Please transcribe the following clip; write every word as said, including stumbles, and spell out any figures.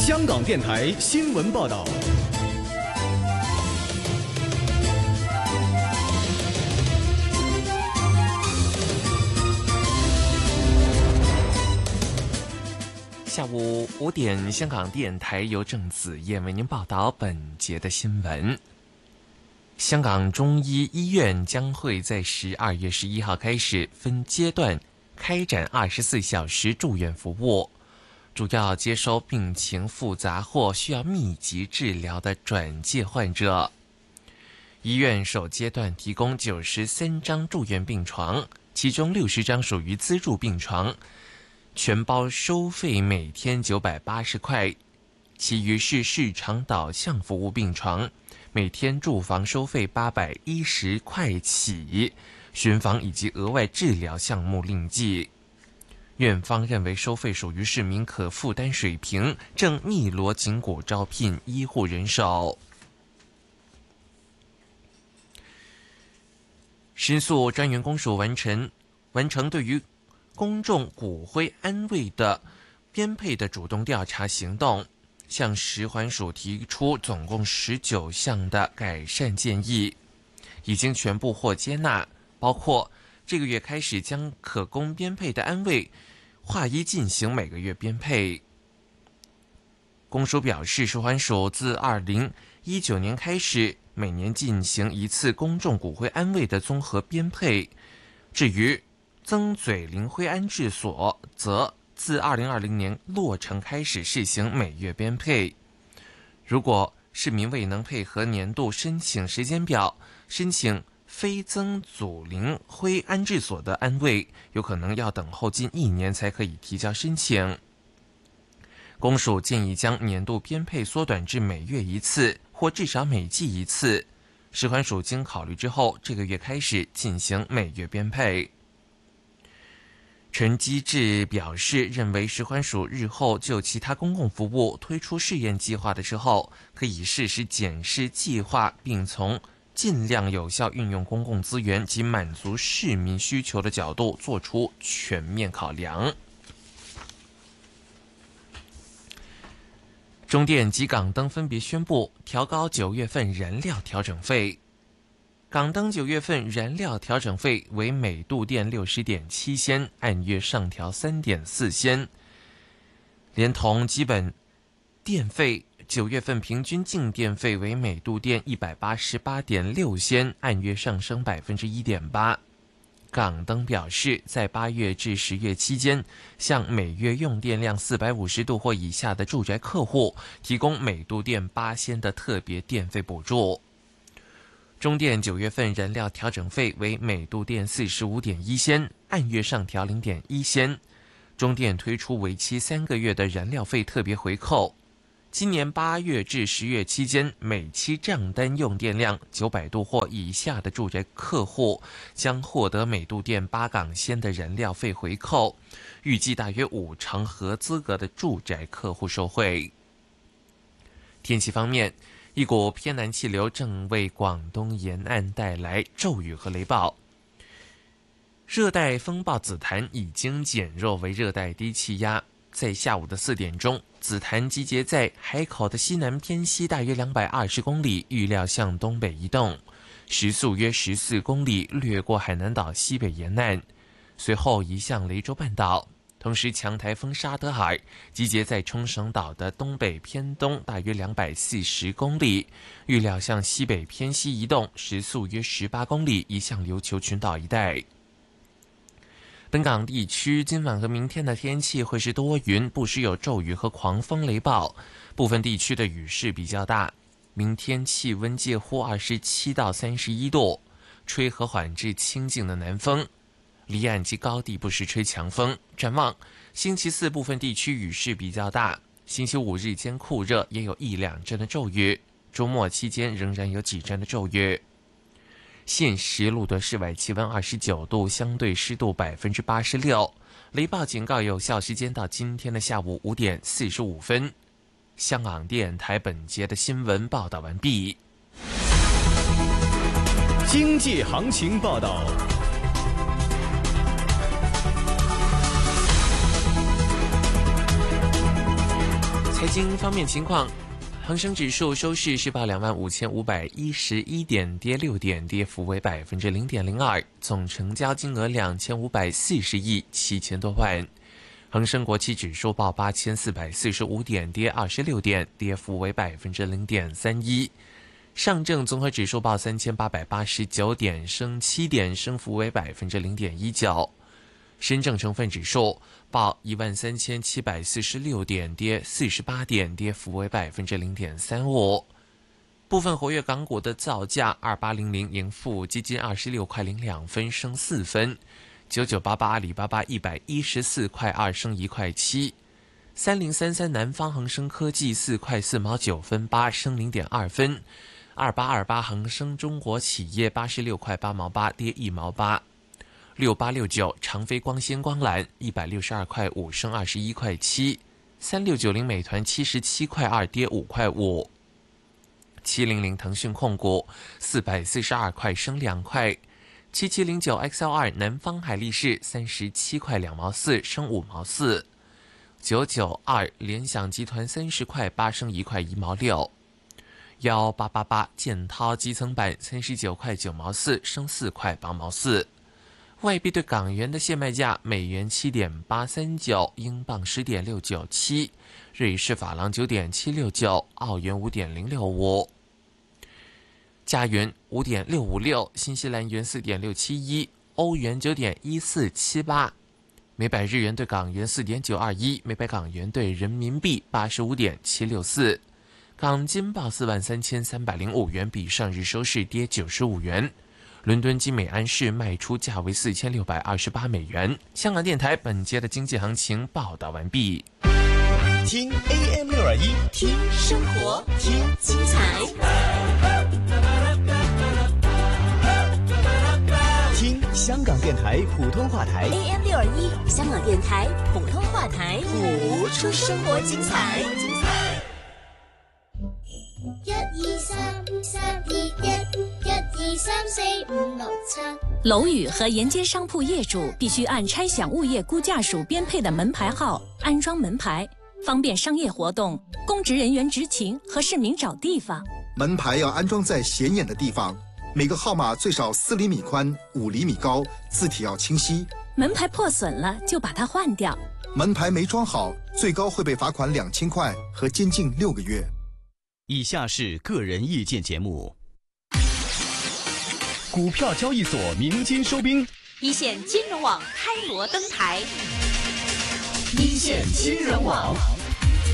香港电台新闻报道。 下午五点，香港电台由郑子燕为您报道本节的新闻。香港中医医院将会在十二月十一号开始分阶段开展二十四小时住院服务，主要接收病情复杂或需要密集治疗的转介患者。医院首阶段提供九十三张住院病床，其中六十张属于资助病床，全包收费每天九百八十块，其余是市场导向服务病床，每天住房收费八百一十块起，巡房以及额外治疗项目另计。院方认为收费属于市民可负担水平，正密锣紧鼓招聘医护人手。申诉专员公署完成完成对于公众骨灰安慰的编配的主动调查行动，向食环署提出总共十九项的改善建议，已经全部获接纳，包括这个月开始将可供编配的安慰划一进行每个月编配。公署表示，食环署自二零一九年开始每年进行一次公众骨灰安慰的综合编配，至于曾嘴灵灰安置所则自二零二零年落成开始试行每月编配。如果市民未能配合年度申请时间表申请非曾祖灵灰安置所的安慰，有可能要等候近一年才可以提交申请。公署建议将年度编配缩短至每月一次，或至少每季一次。食环署经考虑之后，这个月开始进行每月编配。陈基智表示，认为食环署日后就其他公共服务推出试验计划的时候，可以适时检视计划，并从尽量有效运用公共资源及满足市民需求的角度做出全面考量。中电及港灯分别宣布调高九月份燃料调整费。港灯九月份燃料调整费为每度电六十点七仙，按月上调三点四仙，连同基本电费，九月份平均净电费为每度电一百八十八点六仙，按月上升百分之一点八。港灯表示，在八月至十月期间，向每月用电量四百五十度或以下的住宅客户提供每度电八仙的特别电费补助。中电九月份燃料调整费为每度电四十五点一仙，按月上调零点一仙。中电推出为期三个月的燃料费特别回扣，今年八月至十月期间，每期账单用电量九百度或以下的住宅客户将获得每度电八港仙的燃料费回扣，预计大约五成合资格的住宅客户受惠。天气方面，一股偏南气流正为广东沿岸带来骤雨和雷暴。热带风暴紫檀已经减弱为热带低气压，在下午的四点钟，紫檀集结在海口的西南偏西大约两百二十公里，预料向东北移动，时速约十四公里，掠过海南岛西北沿岸，随后移向雷州半岛。同时，强台风沙德尔集结在冲绳岛的东北偏东大约两百四十公里，预料向西北偏西移动，时速约十八公里，移向琉球群岛一带。本港地区今晚和明天的天气会是多云，不时有骤雨和狂风雷暴，部分地区的雨势比较大。明天气温介乎二十七到三十一度，吹和缓至清劲的南风，离岸及高地不时吹强风。展望星期四部分地区雨势比较大，星期五日间酷热，也有一两阵的骤雨，周末期间仍然有几阵的骤雨。现时录得室外气温二十九度，相对湿度百分之八十六。雷暴警告有效时间到今天的下午五点四十五分。香港电台本节的新闻报道完毕。 经济行情报道。 财经方面情况，恒生指数收市是报两万五千五百一十一点，跌六点，跌幅为百分之零点零二，总成交金额两千五百四十亿七千多万。恒生国企指数报八千四百四十五点，跌二十六点，跌幅为百分之零点三一。上证综合指数报三千八百八十九点，升七点，升幅为百分之零点一九。深证成分指数报一万三千七百四十六点，跌四十八点，跌幅为百分之零点三五。部分活跃港股的造价：二八零零盈富基金二十六块零两分，升四分；九九八八阿里巴巴一百一十四块二，升一块七；三零三三南方恒生科技四块四毛九分八，升零点二分；二八二八恒生中国企业八十六块八毛八，跌一毛八。六八六九长飞光纤光缆一百六十二块五，升二十一块七；三六九零美团七十七块二，跌五块五；七零零腾讯控股四百四十二块，升两块；七七零九 X L 二南方海力士三十七块两毛四，升五毛四；九九二联想集团三十块八，升一块一毛六；幺八八八建滔基层板三十九块九毛四，升四块八毛四。外币对港元的现卖价：美元七点八三九，英镑十点六九七，瑞士法郎九点七六九，澳元五点零六五，加元五点六五六，新西兰元四点六七一，欧元九点一四七八，每百日元对港元四点九二一，每百港元对人民币八十五点七六四。港金报四万三千三百零五元，比上日收市跌九十五元。伦敦金美安市卖出价为四千六百二十八美元。香港电台本节的经济行情报道完毕。 听 A M 六二一， 听生活，听精彩， 听香港电台普通话台 A M 六二一，香港电台普通话台，谱出生活精彩。 一二三，三二一，一二三四五六七。 楼宇和沿街商铺业主必须按拆饷物业估价署编配的门牌号安装门牌，方便商业活动、公职人员执勤和市民找地方。 门牌要安装在显眼的地方，每个号码最少四厘米宽、五厘米高，字体要清晰。 门牌破损了就把它换掉。 门牌没装好，最高会被罚款两千块和监禁六个月。 以下是个人意见节目。股票交易所鸣金收兵， 一线金融网开锣登台， 一线金融网。